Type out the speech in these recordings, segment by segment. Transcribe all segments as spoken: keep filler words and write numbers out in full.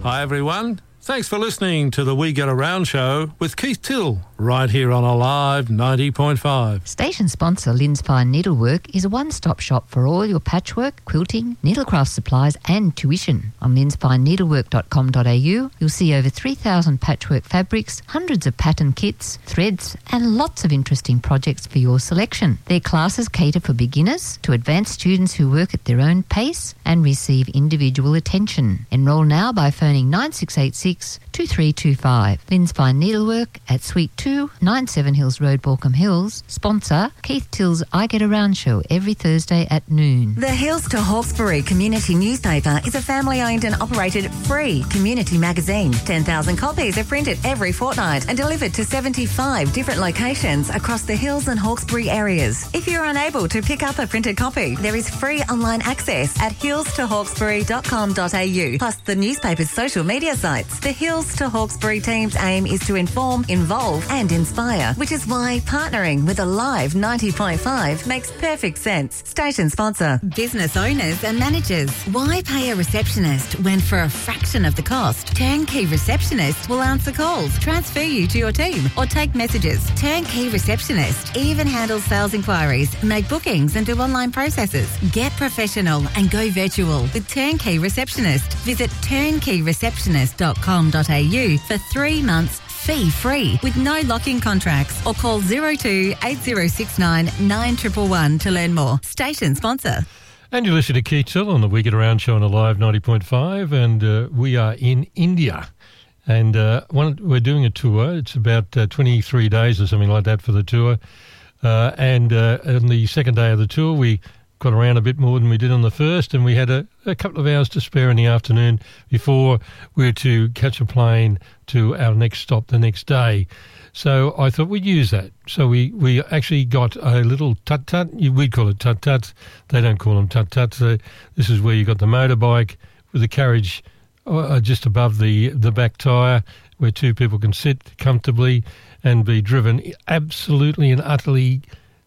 Hi everyone, thanks for listening to the We Get Around show with Keith Till, right here on Alive ninety point five. Station sponsor Lynn's Fine Needlework is a one-stop shop for all your patchwork, quilting, needlecraft supplies and tuition. On lyns fine needlework dot com dot a u, you'll see over three thousand patchwork fabrics, hundreds of pattern kits, threads and lots of interesting projects for your selection. Their classes cater for beginners to advanced students who work at their own pace and receive individual attention. Enrol now by phoning nine six eight six, two three two five. Lynn's Fine Needlework at Suite two, ninety-seven Hills Road, Baulkham Hills. Sponsor Keith Till's I Get Around show every Thursday at noon. The Hills to Hawkesbury Community Newspaper is a family-owned and operated free community magazine. ten thousand copies are printed every fortnight and delivered to seventy-five different locations across the Hills and Hawkesbury areas. If you're unable to pick up a printed copy, there is free online access at hills to hawkesbury dot com dot a u, plus the newspaper's social media sites. The Hills to Hawkesbury team's aim is to inform, involve and inspire, which is why partnering with Alive ninety point five makes perfect sense. Station sponsor. Business owners and managers. Why pay a receptionist when for a fraction of the cost, Turnkey Receptionist will answer calls, transfer you to your team or take messages. Turnkey Receptionist even handles sales inquiries, make bookings and do online processes. Get professional and go virtual with Turnkey Receptionist. Visit turnkey receptionist dot com dot a u for three months fee-free with no lock-in contracts, or call zero two eight zero six nine nine one one one to learn more. Station sponsor. And you listen to Keith Till on the We Get Around show on Alive ninety point five, and uh, we are in India. And uh, one, we're doing a tour. It's about uh, twenty-three days or something like that for the tour. Uh, and uh, on the second day of the tour, we got around a bit more than we did on the first, and we had a, a couple of hours to spare in the afternoon before we were to catch a plane to our next stop the next day. So I thought we'd use that. So we, we actually got a little tut-tut. We'd call it tut-tuts. They don't call them tut-tuts. So this is where you got the motorbike with the carriage uh, just above the, the back tyre, where two people can sit comfortably and be driven absolutely and utterly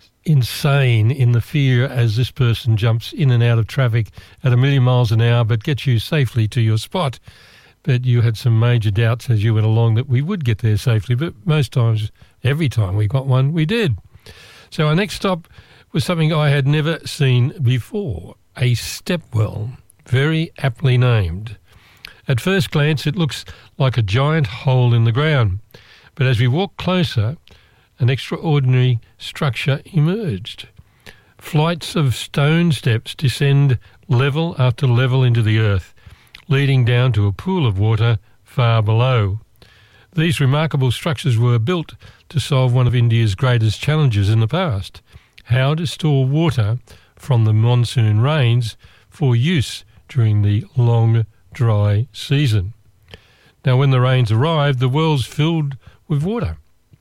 insane in the fear as this person jumps in and out of traffic at a million miles an hour but gets you safely to your spot. But you had some major doubts as you went along that we would get there safely, but most times, every time we got one, we did. So our next stop was something I had never seen before, a stepwell, very aptly named. At first glance it looks like a giant hole in the ground, but as we walked closer, an extraordinary structure emerged. Flights of stone steps descend level after level into the earth, leading down to a pool of water far below. These remarkable structures were built to solve one of India's greatest challenges in the past: how to store water from the monsoon rains for use during the long, dry season. Now, when the rains arrived, the wells filled with water.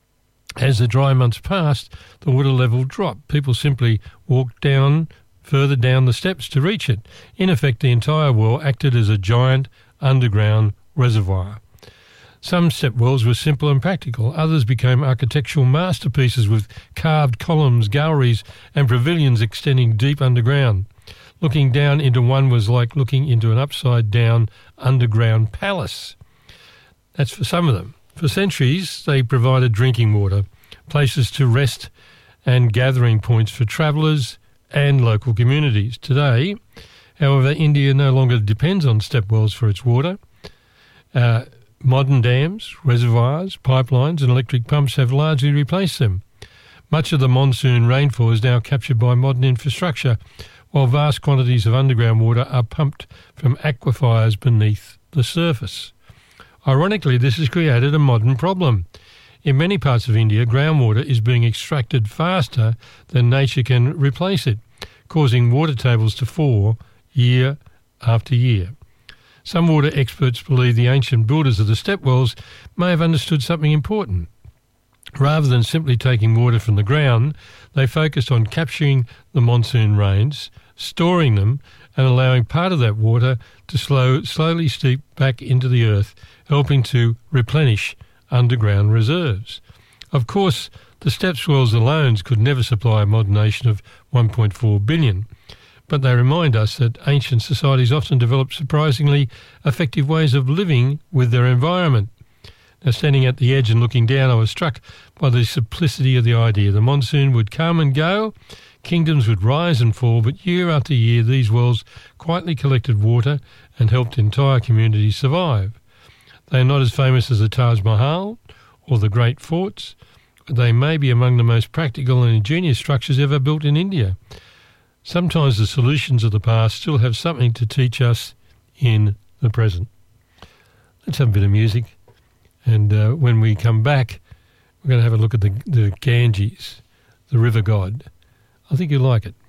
As the dry months passed, the water level dropped. People simply walked down, further down the steps to reach it. In effect, the entire well acted as a giant underground reservoir. Some step wells were simple and practical. Others became architectural masterpieces with carved columns, galleries and pavilions extending deep underground. Looking down into one was like looking into an upside-down underground palace. That's for some of them. For centuries, they provided drinking water, places to rest and gathering points for travellers and local communities. Today, however, India no longer depends on stepwells for its water. Uh, modern dams, reservoirs, pipelines and electric pumps have largely replaced them. Much of the monsoon rainfall is now captured by modern infrastructure, while vast quantities of underground water are pumped from aquifers beneath the surface. Ironically, this has created a modern problem. In many parts of India, groundwater is being extracted faster than nature can replace it, causing water tables to fall year after year. Some water experts believe the ancient builders of the stepwells may have understood something important. Rather than simply taking water from the ground, they focused on capturing the monsoon rains, storing them, and allowing part of that water to slow, slowly seep back into the earth, helping to replenish underground reserves. Of course, the stepwells alone could never supply a modern nation of one point four billion, but they remind us that ancient societies often developed surprisingly effective ways of living with their environment. Now, standing at the edge and looking down, I was struck by the simplicity of the idea. The monsoon would come and go, kingdoms would rise and fall, but year after year these wells quietly collected water and helped entire communities survive. They are not as famous as the Taj Mahal or the great forts, but they may be among the most practical and ingenious structures ever built in India. Sometimes the solutions of the past still have something to teach us in the present. Let's have a bit of music. And uh, when we come back, we're going to have a look at the, the Ganges, the river god. I think you'll like it.